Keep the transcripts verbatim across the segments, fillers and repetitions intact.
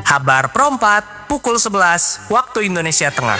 Habar Perempat, pukul sebelas, waktu Indonesia Tengah.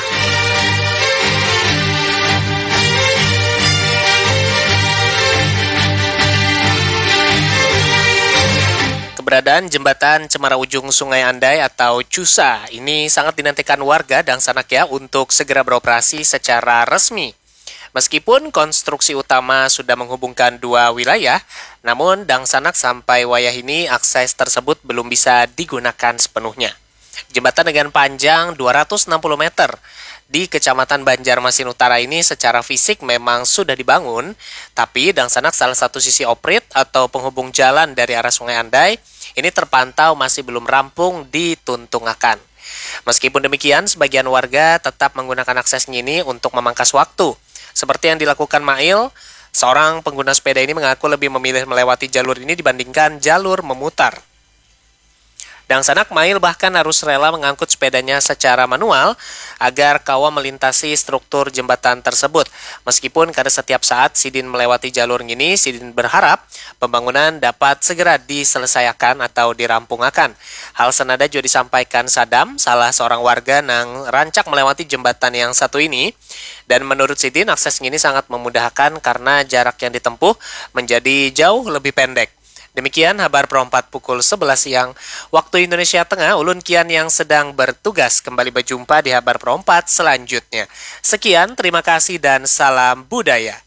Keberadaan jembatan Cemara Ujung Sungai Andai atau CUSA ini sangat dinantikan warga dan Sanakya untuk segera beroperasi secara resmi. Meskipun konstruksi utama sudah menghubungkan dua wilayah, namun Dangsanak sampai wayah ini akses tersebut belum bisa digunakan sepenuhnya. Jembatan dengan panjang dua ratus enam puluh meter di Kecamatan Banjarmasin Utara ini secara fisik memang sudah dibangun, tapi Dangsanak salah satu sisi oprit atau penghubung jalan dari arah Sungai Andai ini terpantau masih belum rampung dituntungakan. Meskipun demikian, sebagian warga tetap menggunakan aksesnya ini untuk memangkas waktu. Seperti yang dilakukan Mail, seorang pengguna sepeda ini mengaku lebih memilih melewati jalur ini dibandingkan jalur memutar. Dangsanak Mail bahkan harus rela mengangkut sepedanya secara manual agar kawah melintasi struktur jembatan tersebut. Meskipun pada setiap saat Sidin melewati jalur ini, Sidin berharap pembangunan dapat segera diselesaikan atau dirampungkan. Hal senada juga disampaikan Sadam, salah seorang warga yang rancak melewati jembatan yang satu ini. Dan menurut Sidin, akses ini sangat memudahkan karena jarak yang ditempuh menjadi jauh lebih pendek. Demikian Habar Perempat pukul sebelas siang, waktu Indonesia Tengah. Ulun Kian yang sedang bertugas kembali berjumpa di Habar Perempat selanjutnya. Sekian, terima kasih dan salam budaya.